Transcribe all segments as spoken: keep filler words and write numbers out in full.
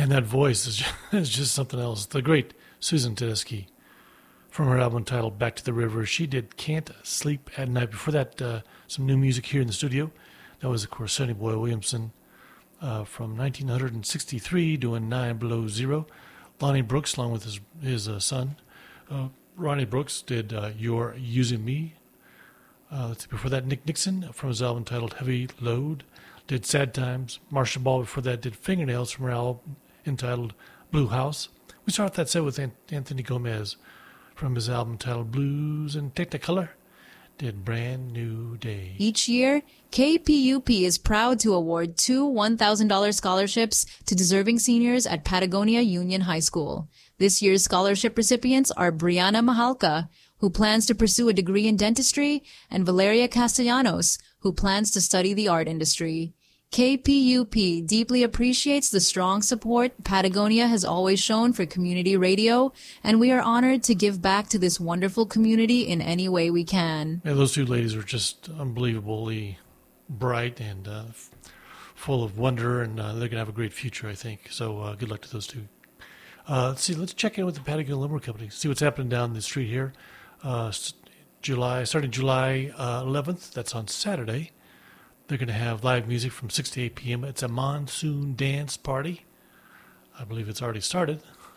Man, that voice is just, is just something else. The great Susan Tedeschi, from her album entitled Back to the River, she did Can't Sleep at Night. Before that, uh, some new music here in the studio. That was, of course, Sonny Boy Williamson uh, from nineteen sixty-three doing Nine Below Zero. Lonnie Brooks, along with his, his uh, son. Uh, Ronnie Brooks did uh, You're Using Me. Uh, let's see, before that, Nick Nixon from his album entitled Heavy Load did Sad Times. Marcia Ball before that did Fingernails from her album entitled Blue House. We start that set with Anthony Gomez from his album titled Blues and Technicolor did Brand New Day. Each year, K P U P is proud to award two one thousand dollars scholarships to deserving seniors at Patagonia Union High School. This year's scholarship recipients are Brianna Mahalka, who plans to pursue a degree in dentistry, and Valeria Castellanos, who plans to study the art industry. K P U P deeply appreciates the strong support Patagonia has always shown for community radio, and we are honored to give back to this wonderful community in any way we can. Yeah, those two ladies are just unbelievably bright and uh, f- full of wonder, and uh, they're going to have a great future, I think. So uh, good luck to those two. Uh, let's see, let's check in with the Patagonia Lumber Company, see what's happening down the street here. Uh, July, starting July uh, eleventh, that's on Saturday. They're going to have live music from six to eight p.m. It's a monsoon dance party. I believe it's already started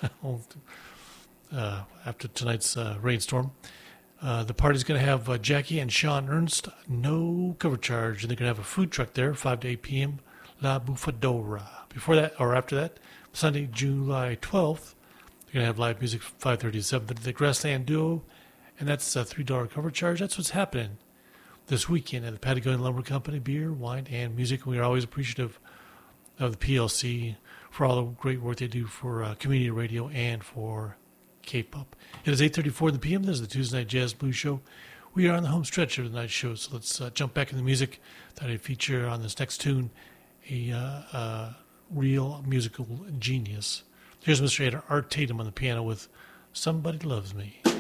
uh, after tonight's uh, rainstorm. Uh, the party's going to have uh, Jackie and Sean Ernst, no cover charge, and they're going to have a food truck there, five to eight p.m. La Bufadora. Before that, or after that, Sunday, July twelfth, they're going to have live music from five thirty to seven thirty. The Grassland Duo, and that's a three dollars cover charge. That's what's happening this weekend at the Patagonia Lumber Company. Beer, wine, and music. We are always appreciative of the P L C for all the great work they do for uh, community radio and for K-pop. It is eight thirty-four in the p m. This is the Tuesday Night Jazz Blues Show. We are on the home stretch of the night show, so let's uh, jump back in the music. Thought I'd feature on this next tune a uh, uh, real musical genius. Here's Mister Art Tatum on the piano with Somebody Loves Me.